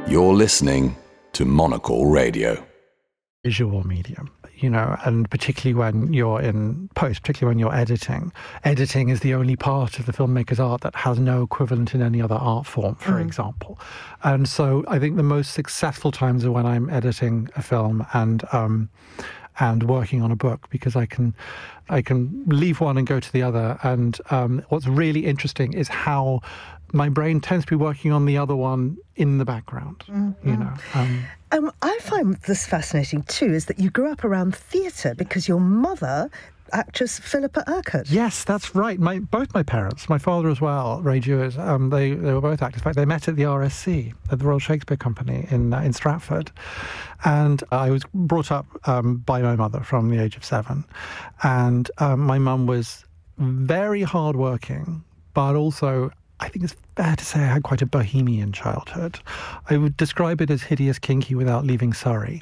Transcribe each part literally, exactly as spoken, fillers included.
You're listening to Monocle Radio. Visual medium, you know, and particularly when you're in post, particularly when you're editing. Editing is the only part of the filmmaker's art that has no equivalent in any other art form, for mm. example. And so I think the most successful times are when I'm editing a film and um, and working on a book, because I can I can leave one and go to the other. And um, what's really interesting is how my brain tends to be working on the other one in the background, mm-hmm. you know. Um, um, I find this fascinating too, is that you grew up around theatre because your mother, actress Philippa Urquhart. Yes, that's right. My both my parents, my father as well, Ray Dewars, um, they, they were both actors. In fact, they met at the R S C, at the Royal Shakespeare Company in uh, in Stratford. And I was brought up um, by my mother from the age of seven. And um, my mum was very hardworking, but also, I think it's fair to say I had quite a bohemian childhood. I would describe it as hideous kinky without leaving Surrey.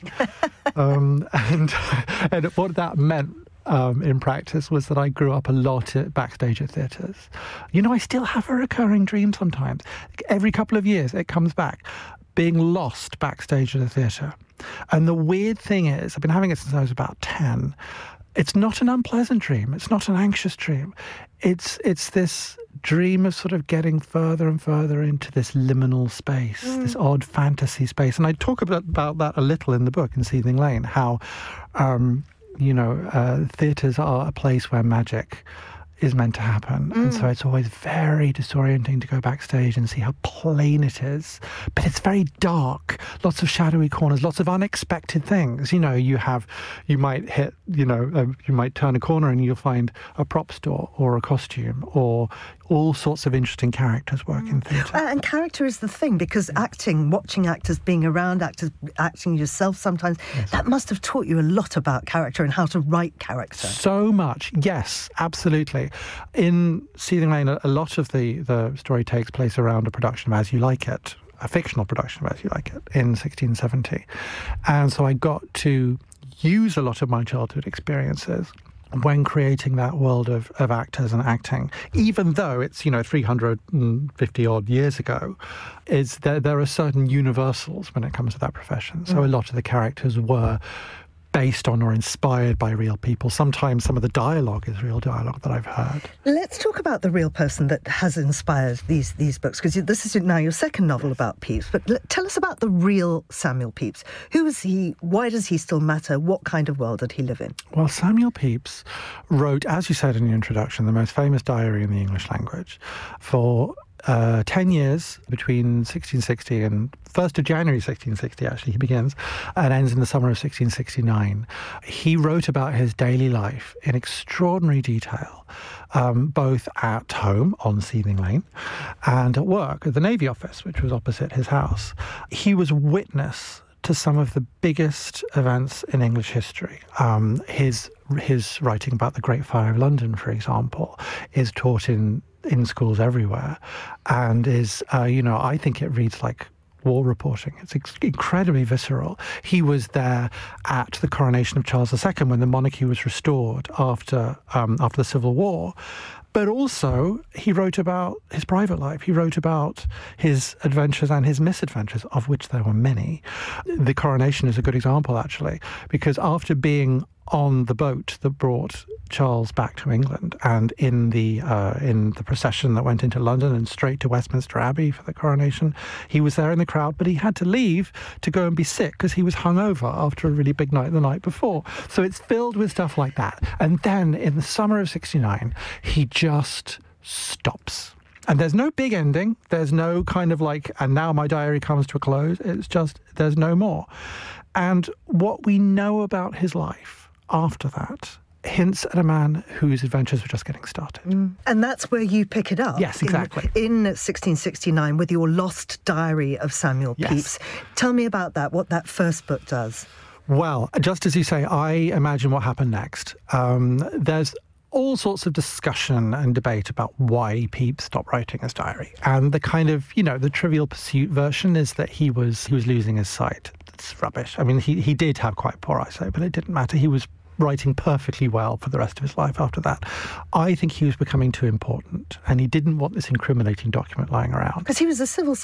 um, and, and what that meant um, in practice was that I grew up a lot at backstage at theatres. You know, I still have a recurring dream sometimes. Every couple of years it comes back, being lost backstage at a theatre. And the weird thing is, I've been having it since I was about ten. It's not an unpleasant dream. It's not an anxious dream. It's it's this dream of sort of getting further and further into this liminal space, mm. this odd fantasy space. And I talk about, about that a little in the book, in Seething Lane, how, um, you know, uh, theatres are a place where magic is meant to happen. Mm. And so it's always very disorienting to go backstage and see how plain it is. But it's very dark, lots of shadowy corners, lots of unexpected things. You know, you have, you might hit, you know, uh, you might turn a corner and you'll find a prop store or a costume or all sorts of interesting characters work mm. in theatre. Uh, and character is the thing, because acting, watching actors, being around actors, acting yourself sometimes, yes. that must have taught you a lot about character and how to write character. So much, yes, absolutely. In Seething Lane, a lot of the, the story takes place around a production of As You Like It, a fictional production of As You Like It, in sixteen seventy. And so I got to use a lot of my childhood experiences when creating that world of, of actors and acting, even though it's, you know, three hundred fifty odd years ago, is there, there are certain universals when it comes to that profession. So mm. a lot of the characters were based on or inspired by real people. Sometimes some of the dialogue is real dialogue that I've heard. Let's talk about the real person that has inspired these these books, because this is now your second novel about Pepys. But l- tell us about the real Samuel Pepys. Who is he? Why does he still matter? What kind of world did he live in? Well, Samuel Pepys wrote, as you said in your introduction, the most famous diary in the English language for Uh, ten years, between sixteen sixty and first of January sixteen sixty, actually, he begins, and ends in the summer of sixteen sixty-nine. He wrote about his daily life in extraordinary detail, um, both at home on Seething Lane and at work at the Navy Office, which was opposite his house. He was witness to some of the biggest events in English history. Um, his his writing about the Great Fire of London, for example, is taught in in schools everywhere, and is, uh, you know, I think it reads like war reporting. It's ex- incredibly visceral. He was there at the coronation of Charles the Second when the monarchy was restored after um, after the Civil War. But also, he wrote about his private life. He wrote about his adventures and his misadventures, of which there were many. The coronation is a good example, actually, because after being on the boat that brought Charles back to England, and in the uh, in the procession that went into London and straight to Westminster Abbey for the coronation, he was there in the crowd, but he had to leave to go and be sick because he was hungover after a really big night the night before. So it's filled with stuff like that. And then in the summer of sixty-nine, he just stops. And there's no big ending. There's no kind of like, and now my diary comes to a close. It's just, there's no more. And what we know about his life after that hints at a man whose adventures were just getting started. Mm. And that's where you pick it up. Yes, exactly. In, in sixteen sixty-nine with your Lost Diary of Samuel yes. Pepys. Tell me about that, what that first book does. Well, just as you say, I imagine what happened next. Um, there's all sorts of discussion and debate about why Pepys stopped writing his diary. And the kind of, you know, the Trivial Pursuit version is that he was he was losing his sight. It's rubbish. I mean, he, he did have quite poor eyesight, but it didn't matter. He was writing perfectly well for the rest of his life after that. I think he was becoming too important, and he didn't want this incriminating document lying around. Because he was a civil